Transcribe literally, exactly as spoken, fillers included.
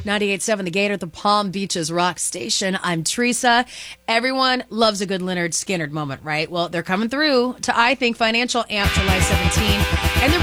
ninety-eight point seven The Gator, the Palm Beaches Rock Station. I'm Teresa. Everyone loves a good Leonard Skinner moment, right? Well, they're coming through to I Think Financial Amp July seventeenth, and they're